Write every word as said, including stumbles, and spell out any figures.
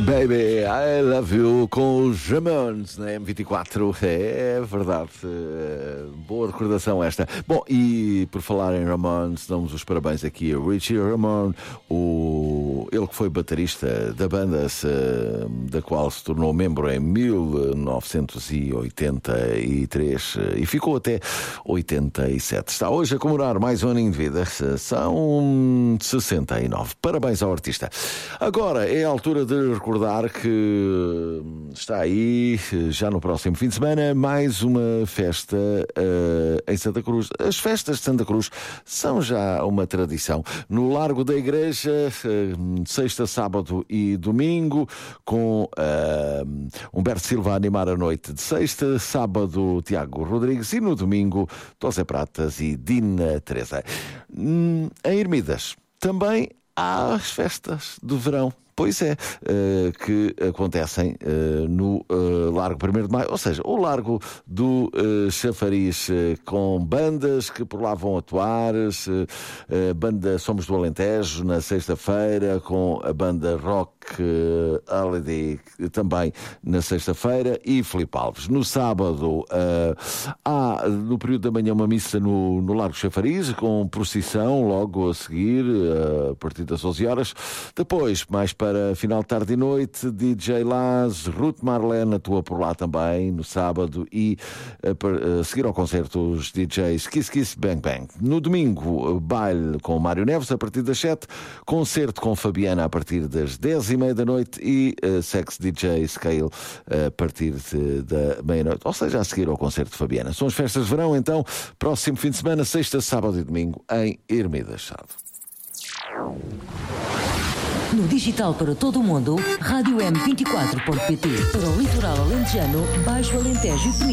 Baby, I love you com os Ramones na M vinte e quatro. É verdade. Boa recordação esta. Bom, e por falar em Ramones, damos os parabéns aqui a Richie Ramone, o... ele que foi baterista da banda, da qual se tornou membro em mil novecentos e oitenta e três e ficou até oitenta e sete. Está hoje a comemorar mais um aninho de vida. São sessenta e nove. Parabéns ao artista. Agora é a altura de recordar que está aí, já no próximo fim de semana, mais uma festa uh, em Santa Cruz. As festas de Santa Cruz são já uma tradição. No Largo da Igreja, uh, sexta, sábado e domingo, com uh, Humberto Silva a animar a noite de sexta, sábado Tiago Rodrigues e no domingo José Pratas e Dina Teresa. Hum, em Ermidas também há as festas do verão. Pois é, uh, que acontecem uh, no uh, Largo primeiro de Maio, ou seja, o Largo do uh, Chafariz, uh, com bandas que por lá vão atuar, uh, uh, banda Somos do Alentejo na sexta-feira, com a banda Rock uh, Holiday também na sexta-feira e Filipe Alves. No sábado uh, há no período da manhã uma missa no, no Largo Chafariz, com procissão logo a seguir, uh, a partir das onze horas. Depois, mais para Para final de tarde e noite, D J Laz, Ruth Marlene atua por lá também no sábado e a, a seguir ao concerto os D Js Kiss Kiss Bang Bang. No domingo, baile com Mário Neves a partir das sete, concerto com Fabiana a partir das dez e meia da noite e uh, Sex D J Scale a partir de, da meia-noite, ou seja, a seguir ao concerto de Fabiana. São as festas de verão, então, próximo fim de semana, sexta, sábado e domingo, em Ermidas. No digital para todo o mundo, rádio m vinte e quatro ponto pt. Para o litoral alentejano, Baixo Alentejo e